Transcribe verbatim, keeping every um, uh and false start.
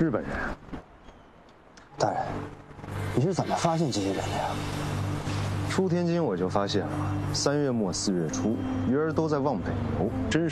日本人。 大人，你是怎么发现这些人的呀？ 出天津我就发现了，三月末四月初，鱼儿都在往北游，真是。